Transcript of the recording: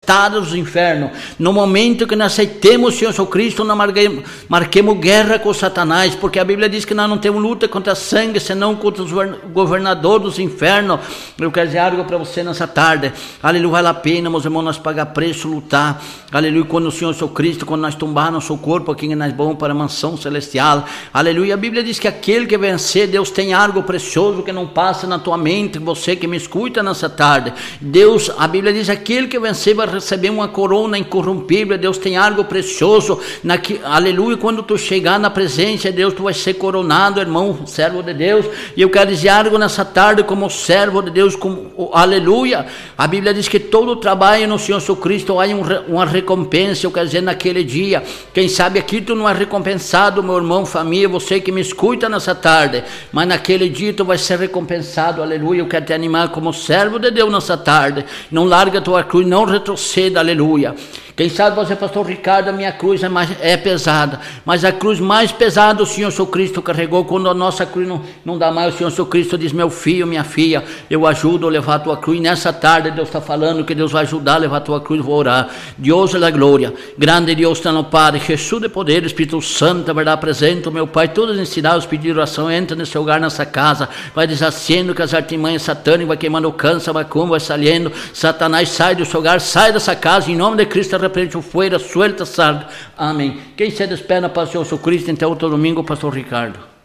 potestades dos infernos. No momento que nós aceitemos o Senhor Jesus Cristo, nós marquemos guerra com Satanás, porque a Bíblia diz que nós não temos luta contra sangue, senão contra os governadores dos infernos. Eu quero dizer algo para você nessa tarde. Aleluia, vale a pena, meus irmãos, nós pagar preço, lutar. Aleluia, quando o Senhor Jesus Cristo, quando nós tombar nosso corpo aqui, nós vamos para a mansão celestial. Aleluia, a Bíblia diz que aquele que vencer, Deus tem algo precioso que não passa na tua mente. Você que me escuta nessa tarde, Deus, a Bíblia diz, aquele que vencer vai receber uma corona incorrompível. Deus tem algo precioso. Aleluia, quando tu chegar na presença de Deus, tu vai ser coronado, irmão, servo de Deus. E eu quero dizer algo nessa tarde como servo de Deus, aleluia. A Bíblia diz que todo o trabalho no Senhor Jesus Cristo há uma recompensa. Eu quero dizer, naquele dia, quem sabe aqui tu não é recompensado, meu irmão, família, você que me escuta nessa tarde, mas naquele dia tu vai ser recompensado, aleluia. Eu quero te animar como servo de Deus nessa tarde. Não larga a tua cruz, não retroceda, aleluia. Quem sabe você, pastor Ricardo, a minha cruz é pesada, mas a cruz mais pesada o Senhor Jesus Cristo carregou. Quando a nossa cruz não dá mais, o Senhor Jesus Cristo diz, meu filho, minha filha, eu ajudo a levar a tua cruz. Nessa tarde Deus está falando que Deus vai ajudar a levar a tua cruz. Vou orar. Deus é a glória, grande Deus está no Padre, Jesus de poder, Espírito Santo, a verdade presente, meu Pai, todas as entidades pedir oração, entra nesse lugar, nessa casa, vai desacendo que as artimanhas satânicas, vai queimando o câncer, vai saliendo, Satanás sai do seu lugar, sai dessa casa, em nome de Cristo, repreende o fuera, suelta, salga, amém. Quem se despede para o Senhor Jesus Cristo, então outro domingo, pastor Ricardo.